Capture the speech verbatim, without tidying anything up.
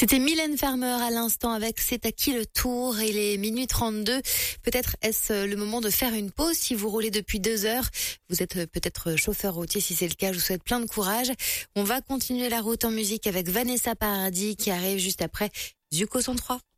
C'était Mylène Farmer à l'instant avec C'est à qui le tour. Il est minuit trente-deux. Peut-être est-ce le moment de faire une pause si vous roulez depuis deux heures. Vous êtes peut-être chauffeur routier. Si c'est le cas, je vous souhaite plein de courage. On va continuer la route en musique avec Vanessa Paradis qui arrive juste après Zuko cent trois.